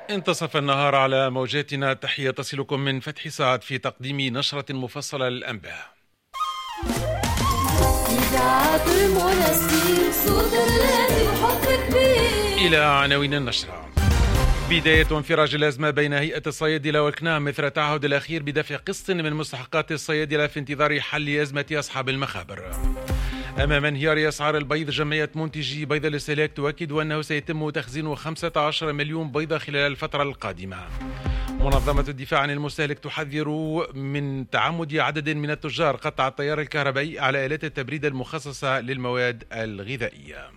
انتصف النهار على موجاتنا. تحية تصلكم من فتح سعد في تقديم نشرة مفصلة للأنباء. إلى عناوين النشرة. بداية انفراج الأزمة بين هيئة الصيادلة والكنام مثل التعهد الأخير بدفع قسط من مستحقات الصيادلة في انتظار حل أزمة أصحاب المخابر. أمام انهيار أسعار البيض، جمعية منتجي بيض الاستهلاك تؤكد أنه سيتم تخزين 15 مليون بيضة خلال الفترة القادمة. منظمة الدفاع عن المستهلك تحذر من تعمد عدد من التجار قطع التيار الكهربائي على آلات التبريد المخصصة للمواد الغذائية.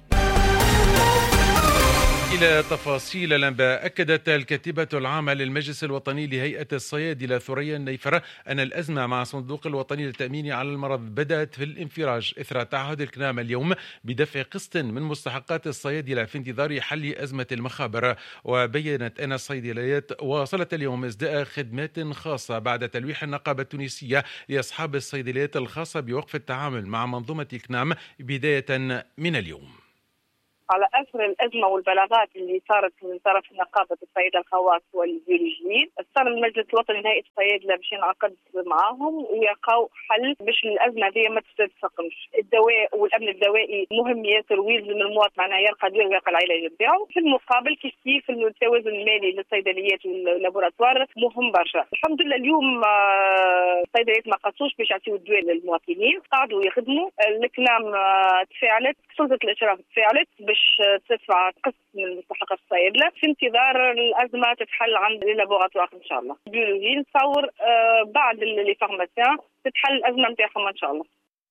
إلى تفاصيل الأنباء. أكدت الكاتبة العامة للمجلس الوطني لهيئة الصيادلة ثريا النيفر أن الأزمة مع الصندوق الوطني للتأمين على المرض بدأت في الانفراج إثر تعهد الكنام اليوم بدفع قسط من مستحقات الصيادلة في انتظار حل أزمة المخابر. وبينت أن الصيدليات واصلت اليوم إصداء خدمات خاصة بعد تلويح النقابة التونسية لأصحاب الصيدليات الخاصة بوقف التعامل مع منظومة الكنام بداية من اليوم. على اثر الازمه والبلاغات اللي صارت من طرف نقابه الصيادله الخواص والبيولوجيين، صار المجلس الوطني لهيئه الصيادله باش ينعقد معاهم ويلقاو حل باش الازمه هذه ما تتفاقمش. الدواء والامن الدوائي مهم ياسر ويلزم المواطن معناها يلقى دواء ويلقى العلاج نتاعو. في المقابل كيف التوازن المالي للصيدليات واللابوراتوار مهم برشا. الحمد لله اليوم الصيدليات ما قصوش باش يعطيو الدواء للمواطنين، قعدوا يخدموا. الكلام تفاعلت، سلطه الاشراف تفاعلت باش تدفع قسط من مستحقات الصيادله في انتظار الازمه تتحل عند اللابوراتوار ان شاء الله. البيولوجيين نتصور بعد لي فارماسيان تتحل الازمه نتاعهم ان شاء الله.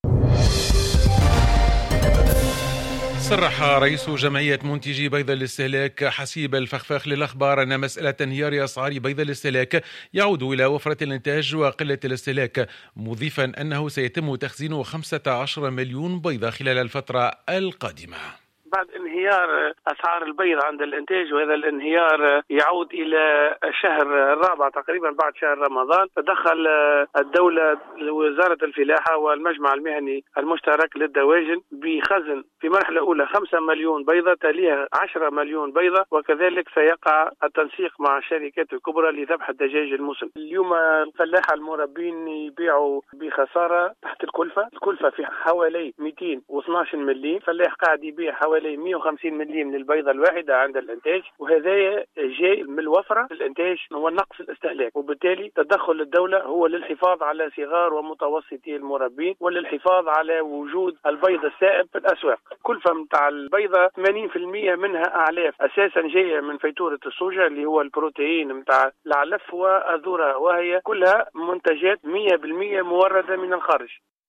صرح رئيس جمعية منتجي بيض الاستهلاك حسيب الفخفاخ للأخبار أن مسألة انهيار أسعار بيض الاستهلاك يعود إلى وفرة الإنتاج وقلة الاستهلاك، مضيفا أنه سيتم تخزين 15 مليون بيضة خلال الفترة القادمة. بعد انهيار أسعار البيض عند الإنتاج، وهذا الانهيار يعود إلى الشهر الرابع تقريبا بعد شهر رمضان، تدخل الدولة وزارة الفلاحة والمجمع المهني المشترك للدواجن بخزن في مرحلة أولى 5 مليون بيضة، تليها 10 مليون بيضة، وكذلك سيقع التنسيق مع الشركات الكبرى لذبح الدجاج المسن. اليوم الفلاحة المربين يبيعوا بخسارة تحت الكلفة في حوالي 212 مليم، فلاح قاعد يبيع حوالي 150 مليم للبيضة الواحدة عند الإنتاج، وهذا جاي من الوفرة في الإنتاج والنقص الاستهلاك. وبالتالي تدخل الدولة هو للحفاظ على صغار ومتوسطي المربين وللحفاظ على وجود البيض السائب في الأسواق. كلفة متاع البيضة 80% منها أعلاف أساسا جاية من فيتورة الصوجة اللي هو البروتين متاع العلف والذرة، وهي كلها منتجات 100% موردة من الخارج.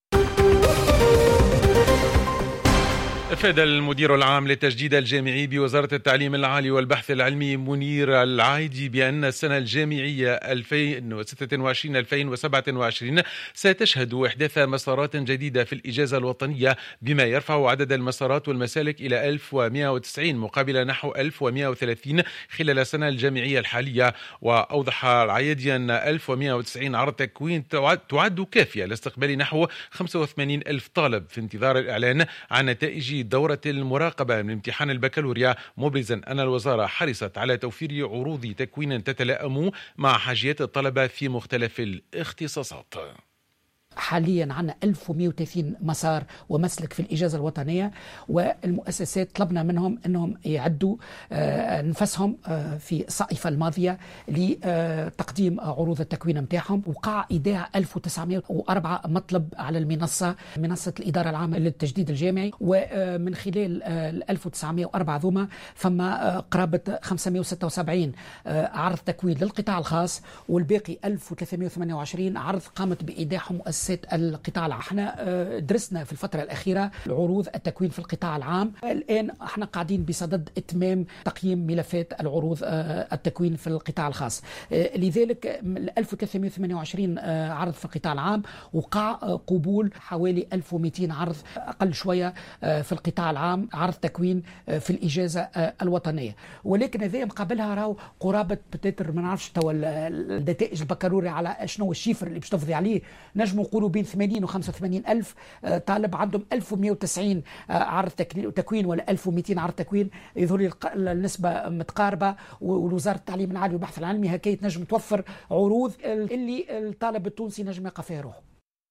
أفاد المدير العام للتجديد الجامعي بوزارة التعليم العالي والبحث العلمي منير العايدي بأن السنة الجامعية 2026-2027 ستشهد إحداث مسارات جديدة في الإجازة الوطنية، بما يرفع عدد المسارات والمسالك إلى 1190 مقابل نحو 1130 خلال السنة الجامعية الحالية. وأوضح العايدي أن 1190 عرض تكوين تعد كافية لاستقبال نحو 85 ألف طالب في انتظار الإعلان عن نتائج دورة المراقبة من امتحان البكالوريا، مبرزا أن الوزارة حرصت على توفير عروض تكوين تتلائم مع حاجيات الطلبة في مختلف الاختصاصات. حاليا عنا 1130 مسار ومسلك في الإجازة الوطنية، والمؤسسات طلبنا منهم أنهم يعدوا نفسهم في الصائفة الماضية لتقديم عروض التكوين متاعهم. وقع إيداع 1904 مطلب على منصة الإدارة العامة للتجديد الجامعي، ومن خلال 1904 ذوما فما قرابة 576 عرض تكوين للقطاع الخاص، والباقي 1328 عرض قامت بإيداعهم مؤسسات القطاع العام. احنا درسنا في الفترة الأخيرة عروض التكوين في القطاع العام، الآن احنا قاعدين بصدد إتمام تقييم ملفات العروض التكوين في القطاع الخاص. لذلك 1328 عرض في القطاع العام، وقع قبول حوالي 1200 عرض أقل شوية في القطاع العام عرض تكوين في الإجازة الوطنية. ولكن هذا مقابلها راهو قرابة بتاتر ما نعرفش توا النتائج البكالوريا على شنو الشيفر اللي باش تفضي عليه، نجموا يقولوا بين 80 و 85 ألف طالب، عندهم 1190 عرض تكوين ولا 1200 عرض تكوين. يظهر لي النسبة متقاربة، ووزارة التعليم العالي والبحث العلمي هكا تنجم توفر عروض اللي الطالب التونسي نجم يلقى فيها روحه.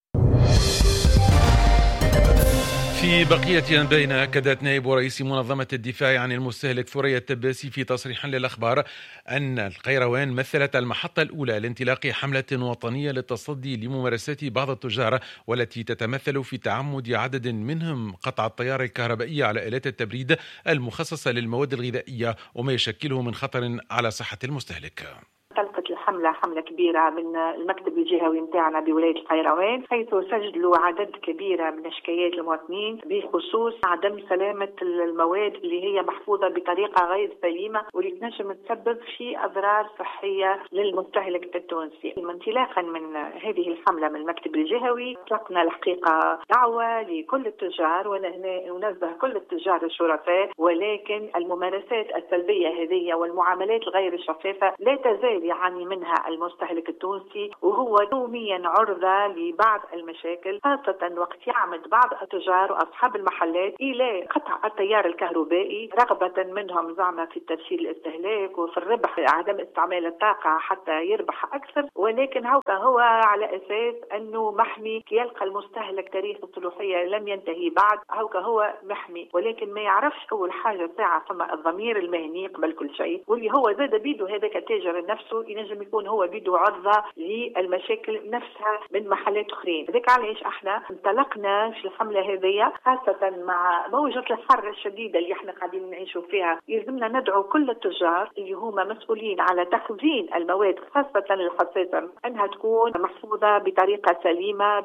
في بقية أنبائنا، أكدت نائب رئيس منظمة الدفاع عن المستهلك ثريا التباسي في تصريح للأخبار أن القيروان مثلت المحطة الأولى لانطلاق حملة وطنية للتصدي لممارسات بعض التجار، والتي تتمثل في تعمد عدد منهم قطع التيار الكهربائي على آلات التبريد المخصصة للمواد الغذائية، وما يشكله من خطر على صحة المستهلك. طلقت الحملة حملة كبيرة من المكتب الجهوي متاعنا بولاية القيروان، حيث سجلوا عدد كبيرة من شكايات المواطنين بخصوص عدم سلامة المواد اللي هي محفوظة بطريقة غير سليمة، واللي تنجم تسبب في أضرار صحية للمستهلك التونسي. انطلاقا من هذه الحملة من المكتب الجهوي اطلقنا الحقيقة دعوة لكل التجار، وننزه كل التجار الشرفاء، ولكن الممارسات السلبية هذه والمعاملات الغير الشفافة لا تزال يعاني منها المستهلك التونسي، وهو يوميا عرضة لبعض المشاكل، خاصة وقت يعمد بعض التجار وأصحاب المحلات إلى قطع التيار الكهربائي رغبة منهم زعما في ترشيد الاستهلاك وفي الربح، عدم استعمال الطاقة حتى يربح أكثر، ولكن هو على أساس أنه محمي، كي يلقى المستهلك تاريخ الصلاحية لم ينتهي بعد، هو محمي، ولكن ما يعرفش أول حاجة ساعة ثم الضمير المهني قبل كل شيء، واللي هو زاد بيدو هذاك التاجر نفسه ينجم يكون هو بيدو عرضة للمشاكل نفسها من محلات أخرين. هذاك علاش احنا انطلقنا في الحملة هذه، خاصة مع موجة الحر الشديدة اللي احنا قاعدين نعيشوا فيها. يلزمنا ندعو كل التجار اللي هما مسؤولين على تخزين المواد خاصة الحساسة أنها تكون محفوظة بطريقة سليمة.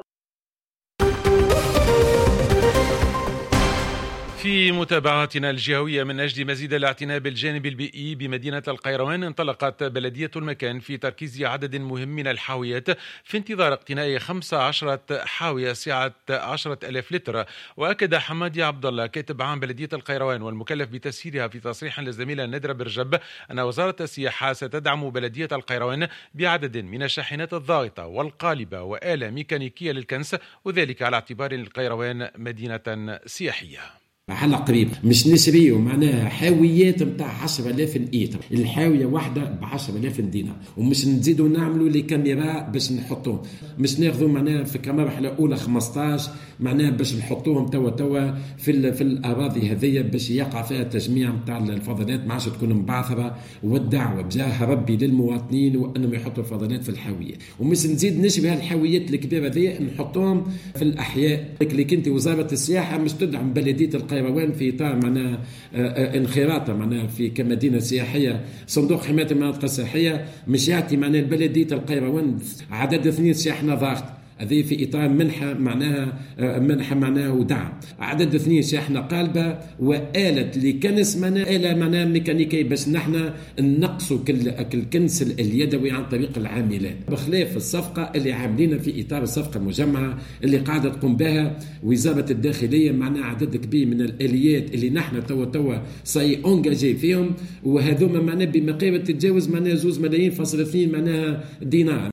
في متابعاتنا الجهوية من أجل مزيد الاعتناء بالجانب البيئي بمدينة القيروان، انطلقت بلدية المكان في تركيز عدد مهم من الحاويات في انتظار اقتناء 15 حاوية سعة 10,000 لتر. وأكد حمادي عبد الله كاتب عام بلدية القيروان والمكلف بتسييرها في تصريح للزميلة نادرة برجب أن وزارة السياحة ستدعم بلدية القيروان بعدد من الشاحنات الضاغطة والقالبة وآلة ميكانيكية للكنس، وذلك على اعتبار القيروان مدينة سياحية. على قريب مش نشريو معناها حاويات متاع 10,000 لتر، الحاوية واحدة ب10,000 دينار، ومش نزيدوا نعملوا لي كاميرا باش نحطوهم، مش ناخذوا معناها في كمرحلة أولى 15 معناها باش نحطوهم توا في الأراضي هذية باش يقع فيها تجميع متاع الفضلات، ما عادش تكون مبعثرة، والدعوة بجاه ربي للمواطنين وأنهم يحطوا الفضلات في الحاوية، ومش نزيد نشري هالحاويات الكبيرة هذية نحطوهم في الأحياء. اللي كنت وزارة السياحة مش تدعم بلدية القيروان في إطار معناها انخراطها معناها في كمدينة سياحية. صندوق حماية المناطق السياحية مش يعطي معناها بلدية القيروان عدد 2 شاحنة ضغط، هذه في إطار منحة معناها ودعم، عدد 2 شاحنة قالبة وآلة لكنس معناها آلة معناها ميكانيكية باش نحن نقصوا كل كنس اليدوي عن طريق العاملات، بخلاف الصفقة اللي عاملينها في إطار الصفقة المجمعة اللي قاعدة تقوم بها وزارة الداخلية، معناها عدد كبير من الآليات اللي نحن توا صاي أونجاجي فيهم، وهذوما معناها بمقابل تتجاوز معناها 2 ملايين فاصلة 2 معناها دينار.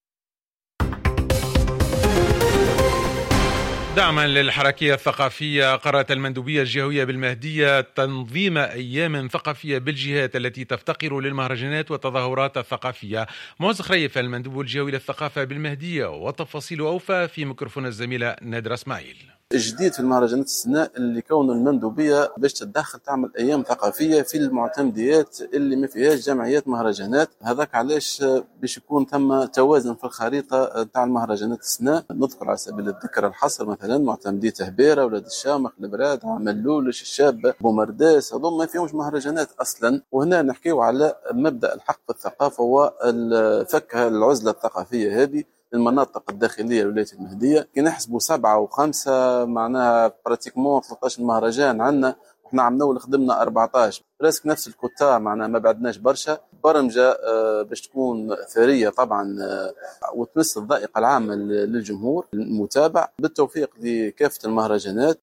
دعما للحركية الثقافية، قررت المندوبية الجهوية بالمهدية تنظيم أيام ثقافية بالجهات التي تفتقر للمهرجانات والتظاهرات الثقافية. معز خريف المندوب الجهوي للثقافة بالمهدية، وتفاصيل أوفى في ميكروفون الزميلة نادرة اسماعيل. الجديد في المهرجانات السناء اللي كون المندوبية باش تتدخل تعمل أيام ثقافية في المعتمديات اللي ما فيهاش جمعيات مهرجانات، هذاك علاش باش يكون ثم توازن في الخريطة تاع المهرجانات السناء. نذكر على سبيل الذكر الحصر مثلا معتمدية هبيرة، ولاد الشامخ، البراد، عملولش، الشاب، بومرداس، هذول ما فيهمش مهرجانات أصلا. وهنا نحكيو على مبدأ الحق في الثقافة وفك العزلة الثقافية هذه المناطق الداخلية لولاية المهدية. كي نحسبوا 7 و5 معناها براتيكمون 13 مهرجان عندنا، وحنا عملنا خدمنا 14 براسك نفس الكوتا، معناها ما بعدناش برشا. برمجة باش تكون ثرية طبعا وتمس الذائقة العامة للجمهور المتابع، بالتوفيق لكافة المهرجانات.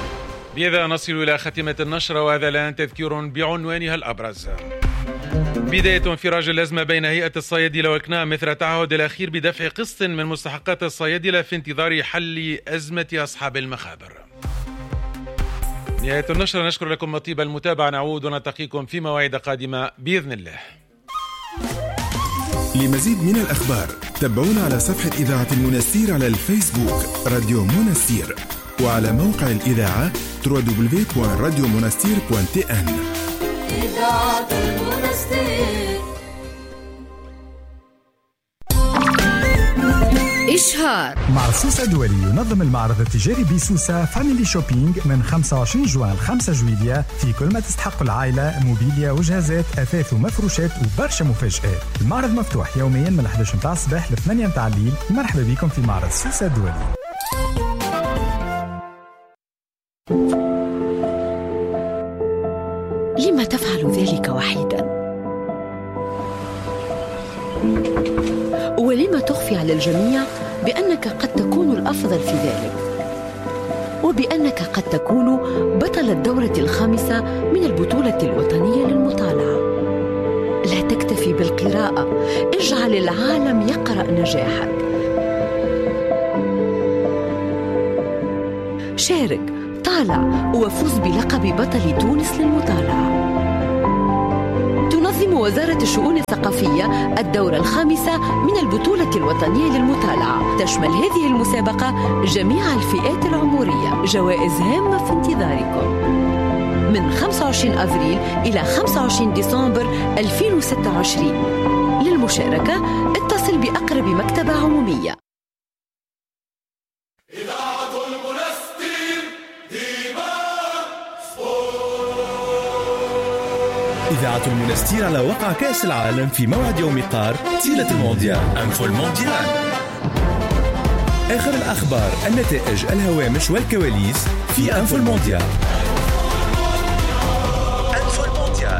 بهذا نصل إلى ختمة النشرة، وهذا الآن تذكير بعنوانها الأبرز. بداية انفراج الأزمة بين هيئة الصيادلة والكنام مثل التعهد الأخير بدفع قسط من مستحقات الصيادلة في انتظار حل أزمة أصحاب المخابر. نهاية النشرة، نشكر لكم طيب المتابعة، نعود ونلتقيكم في مواعيد قادمة بإذن الله. لمزيد من الأخبار تابعونا على صفحة إذاعة المنستير على الفيسبوك راديو منستير، وعلى موقع الإذاعة www.radiomonastir.tn. إذاعة المنستير. إشهار. مع سوسة دولي ينظم المعرض التجاري بسوسة فاميلي شوبينج من 25 جوان ل 5 جويلية في كل ما تستحق العائلة، موبيليا وجهازات أثاث ومفروشات وبرشا مفاجآت. المعرض مفتوح يوميا من 11 متاع الصباح ل 8 متاع الليل. مرحبا بكم في معرض سوسة دولي. لما تفعل ذلك وحيدا؟ ولما تخفي على الجميع بأنك قد تكون الأفضل في ذلك، وبأنك قد تكون بطل الدورة الخامسة من البطولة الوطنية للمطالعة؟ لا تكتفي بالقراءة، اجعل العالم يقرأ نجاحك. شارك، طالع، وفوز بلقب بطل تونس للمطالعة. تنظم وزارة الشؤون الثقافية الدورة الخامسة من البطولة الوطنية للمطالعة. تشمل هذه المسابقة جميع الفئات العمرية. جوائز هامة في انتظاركم من 25 أفريل إلى 25 ديسمبر 2026. للمشاركة اتصل بأقرب مكتبة عمومية. إذاعة المنستير على وقع كأس العالم في موعد يوم قار تيلة المونديال أنفو المونديال. آخر الأخبار، النتائج، الهوامش والكواليس في أنفو المونديال. أنفو المونديال.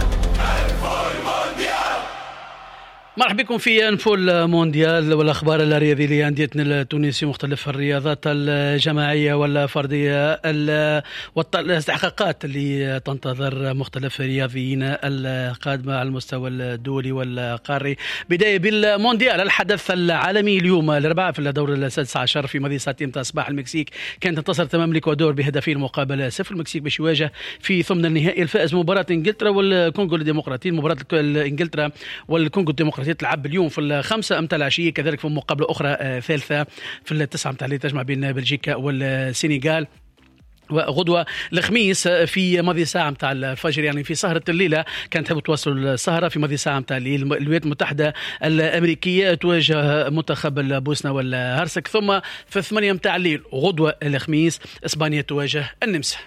مرحبا بكم في أنفو المونديال والأخبار الرياضية لأنديتنا التونسية مختلف الرياضات الجماعية والفردية والاستحقاقات اللي تنتظر مختلف الرياضيين القادمة على المستوى الدولي والقاري. بداية بالمونديال، الحدث العالمي اليوم الأربعاء في الدور السادس عشر في مدينة ساعتين متاع الصباح. المكسيك كانت تنتصر تمام الإكوادور بهدفين مقابل 0. المكسيك باش يواجه في ثمن النهائي الفائز مباراة إنجلترا والكونغو الديمقراطي. مباراة إنجلترا والكونغو الديمقراطي تلعب اليوم في 5 متاع العشية، كذلك في مقابلة أخرى ثالثة في 9 متاع الليل تجمع بين بلجيكا والسنغال. وغدوة الخميس في ماضي ساعة متاع الفجر، يعني في سهرة الليلة كانت تحب توصل السهرة في ماضي ساعة متاع الليل. الولايات المتحدة الأمريكية تواجه منتخب البوسنة والهرسك. ثم في 8 متاع الليل غدوة الخميس إسبانيا تواجه النمسا.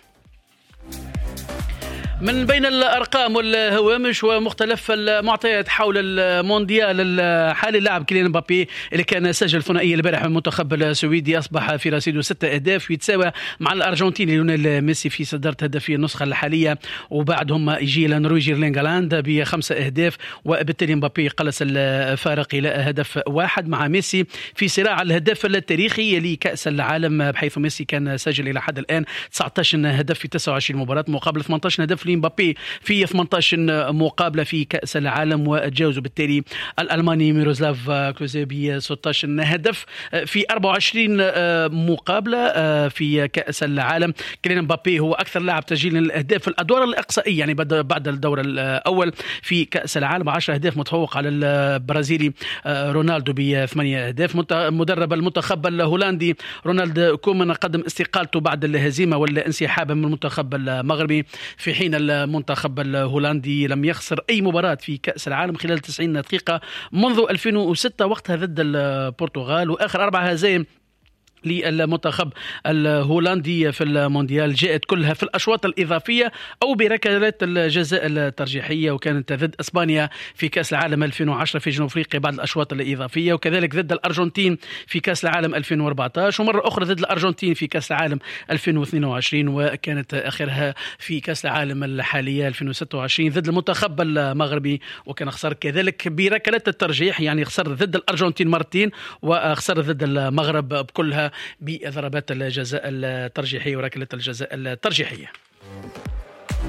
من بين الأرقام والهوامش ومختلف المعطيات حول المونديال الحالي، اللاعب كيليان مبابي اللي كان سجل ثنائية البارح من المنتخب السويدي أصبح في رصيده 6 أهداف، يتساوى مع الأرجنتيني ليونيل ميسي في صدارة هدفي النسخة الحالية، وبعدهم يجي النرويجي إيرلينغ هالاند ب5 أهداف، وبالتالي مبابي قلص الفارق إلى هدف واحد مع ميسي في صراع الهدف التاريخي لكأس العالم، بحيث ميسي كان سجل إلى حد الآن 19 هدف في 29 مباراة مقابل 18 هدف مبابي في 18 مقابلة في كأس العالم، وتجاوز بالتالي الألماني ميروسلاف كلوزي ب 16 هدف في 24 مقابلة في كأس العالم. كيليان مبابي هو أكثر لاعب تسجيلا للأهداف في الأدوار الإقصائية، يعني بعد الدور الأول في كأس العالم 10 أهداف، متفوق على البرازيلي رونالدو ب8 أهداف. مدرب المنتخب الهولندي رونالد كومان قدم استقالته بعد الهزيمة والانسحاب من المنتخب المغربي، في حين المنتخب الهولندي لم يخسر أي مباراة في كأس العالم خلال 90 دقيقة منذ 2006 وقتها ضد البرتغال، وآخر 4 هزائم للمنتخب الهولندي في المونديال جاءت كلها في الأشواط الإضافية أو بركلات الجزاء الترجيحية، وكانت ضد إسبانيا في كأس العالم 2010 في جنوب أفريقيا بعد الأشواط الإضافية، وكذلك ضد الأرجنتين في كأس العالم 2014، ومرة أخرى ضد الأرجنتين في كأس العالم 2022، وكانت آخرها في كأس العالم الحالية 2026 ضد المنتخب المغربي، وكان خسر كذلك بركلات الترجيح، يعني خسر ضد الأرجنتين مرتين وخسر ضد المغرب بكلها بضربات الجزاء الترجيحية وركلة الجزاء الترجيحية.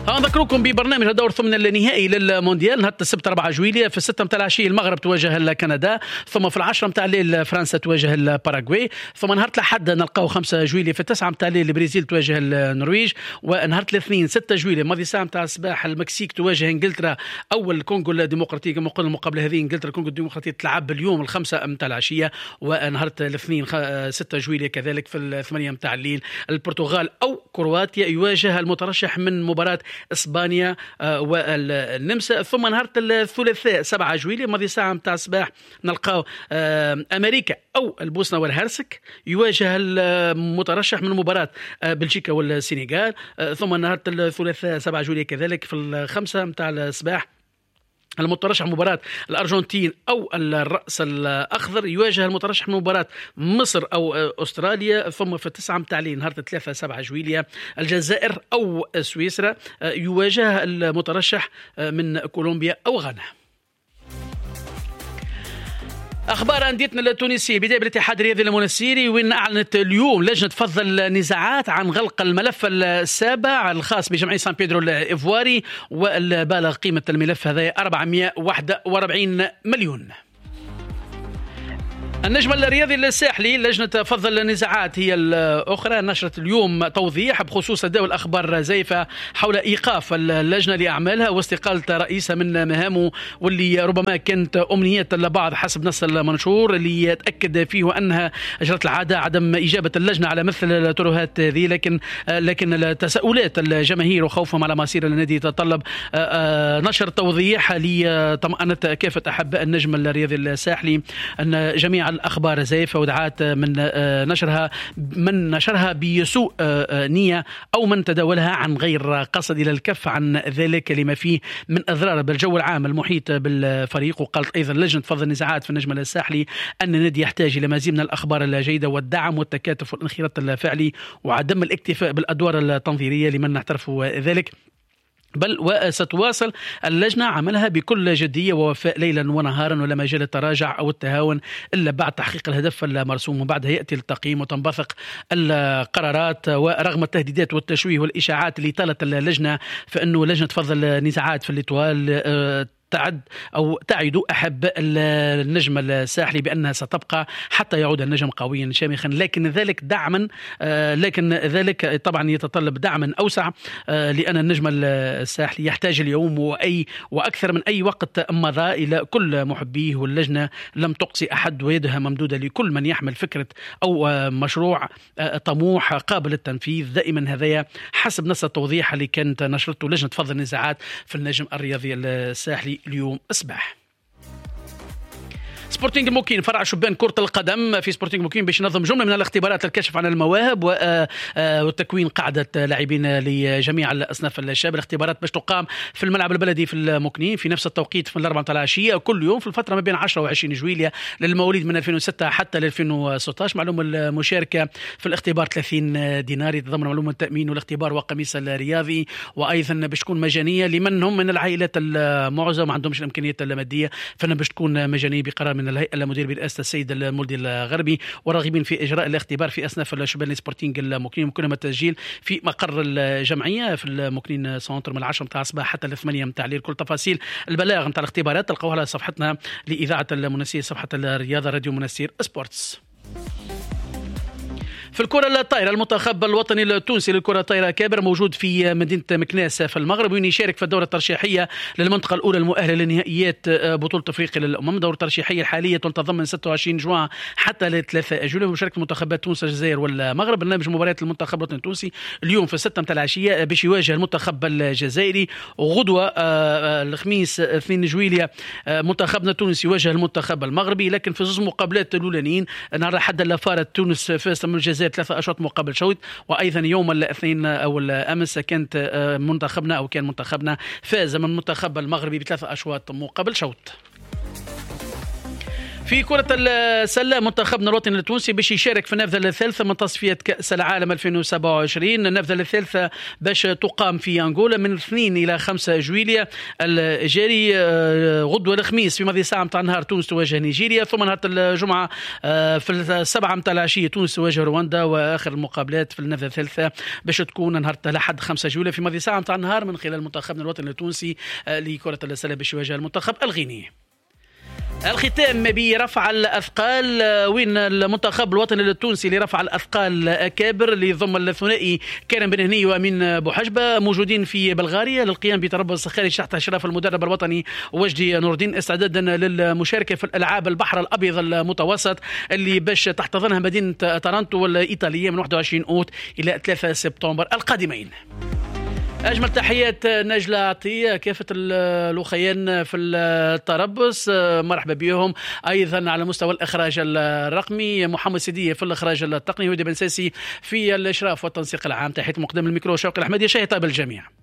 نذكركم ببرنامج دور ثمن النهائي للمونديال. نهار السبت 4 جويلية في 6 متاع العشية المغرب تواجه كندا، ثم في 10 متاع الليل فرنسا تواجه الباراغواي، ثم نهار الأحد نلقاو 5 جويلية في 9 متاع الليل البرازيل تواجه النرويج، ونهار الاثنين 6 جويلية ماضي ساعة متاع الصباح المكسيك تواجه انجلترا أو الكونغو الديمقراطية. كما قلنا المقابلة هذه انجلترا الكونغو الديمقراطية تلعب اليوم 5 متاع العشية، ونهار الاثنين 6 جويلية كذلك في 8 متاع الليل البرتغال أو كرواتيا يواجه المترشح من مباراة إسبانيا والنمسا. ثم نهار الثلاثاء 7 جويلية ماضي ساعة متاع الصباح نلقاو أمريكا أو البوسنة والهرسك يواجه المترشح من مباراة بلجيكا والسنغال. ثم نهار الثلاثاء 7 جويلية كذلك في 5 متاع الصباح المترشح مباراة الأرجنتين أو الرأس الأخضر يواجه المترشح من مباراة مصر أو أستراليا. ثم في 9 متاع الليل نهار 3 7 جويلية الجزائر أو سويسرا يواجه المترشح من كولومبيا أو غانا. أخبار أنديتنا التونسية بداية بالاتحاد الرياضي المنستيري، وين أعلنت اليوم لجنة فض النزاعات عن غلق الملف السابع الخاص بجمعية سان بيدرو الإيفواري، والبالغ قيمة الملف هذا 441 مليون. النجم الرياضي الساحلي لجنة فض النزاعات هي الأخرى نشرت اليوم توضيح بخصوص تداول أخبار زيفة حول إيقاف اللجنة لأعمالها واستقالة رئيسها من مهامه، واللي ربما كانت أمنية البعض حسب نص المنشور اللي تأكد فيه أنها أجرت العادة عدم إجابة اللجنة على مثل الترهات ذي، لكن تساؤلات الجماهير وخوفهم على مصير النادي تتطلب نشر توضيح لطمأنة كافة أحباء النجم الرياضي الساحلي أن جميع الأخبار زيفة ودعات من نشرها بسوء نية أو من تداولها عن غير قصد إلى الكف عن ذلك لما فيه من أضرار بالجو العام المحيط بالفريق. وقالت أيضا لجنة فض النزاعات في النجم الساحلي أن النادي يحتاج إلى مزيد من الأخبار الجيدة والدعم والتكاتف والانخراط الفعلي وعدم الاكتفاء بالأدوار التنظيرية لمن نعترف ذلك، بل وستواصل اللجنة عملها بكل جدية ووفاء ليلا ونهارا ولا مجال التراجع أو التهاون إلا بعد تحقيق الهدف المرسوم، وبعدها يأتي التقييم وتنبثق القرارات. ورغم التهديدات والتشويه والإشاعات اللي طالت اللجنة فإنه لجنة فض النزاعات في الليتوال تعد أحب النجم الساحلي بأنها ستبقى حتى يعود النجم قويا شامخا، لكن ذلك طبعا يتطلب دعما أوسع، لأن النجم الساحلي يحتاج اليوم وأكثر من أي وقت مضى إلى كل محبيه، واللجنة لم تقصي أحد ويدها ممدودة لكل من يحمل فكرة أو مشروع طموح قابل للتنفيذ دائما. هذا حسب نص التوضيح اللي كانت نشرته لجنة فض النزاعات في النجم الرياضي الساحلي اليوم الصباح. سبورتينغ الموكين فرع شبان كرة القدم في سبورتينغ الموكين باش ينظم جملة من الاختبارات للكشف عن المواهب وتكوين قاعدة لاعبين لجميع الأصناف الشابة. الاختبارات باش تقام في الملعب البلدي في الموكنين في نفس التوقيت في 4 العشية كل يوم في الفترة ما بين 10 و20 جويلية للمواليد من 2006 حتى ل 2016. معلومة المشاركة في الاختبار 30 دينار يتضمن معلومة التأمين والاختبار وقميص الرياضي، وأيضا باش تكون مجانية لمن هم من العائلات المعوزة ما عندهمش الإمكانيات المادية، فإنها باش تكون مجانية بقرار من الهيئة المدير برئاسة السيد المولدي الغربي. والراغبين في إجراء الاختبار في أصناف الشبان سبورتينغ الموكنين يمكنهم التسجيل في مقر الجمعية في الموكنين سونتر من 10 متاع الصباح حتى 8 متاع الليل. كل تفاصيل البلاغ متاع الاختبارات تلقوها على صفحتنا لإذاعة المنستير صفحة الرياضة راديو منستير سبورتس. في الكرة الطايرة المنتخب الوطني التونسي للكرة الطايرة كابر موجود في مدينة مكناس في المغرب، وين يشارك في الدورة الترشيحية للمنطقة الأولى المؤهلة لنهائيات بطولة أفريقيا للأمم. الدورة الترشيحية الحالية تنتظم من 26 جوان حتى ل 3 جويلية ومشاركة منتخبات تونس الجزائر والمغرب. برنامج مباريات المنتخب الوطني التونسي اليوم في 6 متاع العشية باش يواجه المنتخب الجزائري، وغدوة الخميس 2 جويلية منتخبنا التونسي يواجه المنتخب المغربي. لكن في زوج مقابلات الأولانيين نهار الأحد اللافارة تونس فازت من الجزائر 3 أشواط مقابل شوط، وأيضا يوم الاثنين أو الأمس كان منتخبنا فاز من المنتخب المغربي ب3 أشواط مقابل شوط. في كرة السلة منتخبنا الوطني التونسي باش يشارك في النافذة الثالثة من تصفية كأس العالم 2027. النافذة الثالثة باش تقام في أنغولا من 2 إلى 5 جويلية الجاري، غدوة الخميس في ماضي ساعة متاع النهار تونس تواجه نيجيريا، ثم نهار الجمعة في 7 متاع العشية تونس تواجه رواندا، وآخر المقابلات في النافذة الثالثة باش تكون نهار الأحد 5 جويلية في ماضي ساعة متاع النهار من خلال منتخبنا الوطني التونسي لكرة السلة باش يواجه المنتخب الغيني. الختام برفع الأثقال، وين المنتخب الوطني التونسي لرفع الأثقال أكابر اللي يضم الثنائي كرم بن هني وأمين بوحجبة موجودين في بلغاريا للقيام بتربص خارج تحت إشراف المدرب الوطني وجدي نور الدين استعدادا للمشاركة في الألعاب البحر الأبيض المتوسط اللي باش تحتضنها مدينة تارانتو الإيطالية من 21 أوت إلى 3 سبتمبر القادمين. أجمل تحيات نجلة عطية كافة الأخيان في التربص، مرحبا بهم. أيضا على مستوى الإخراج الرقمي محمد سيدية في الإخراج التقني، ودي بن ساسي في الإشراف والتنسيق العام. تحية مقدم الميكرو شوقي الأحمدي. شاهي طيب الجميع.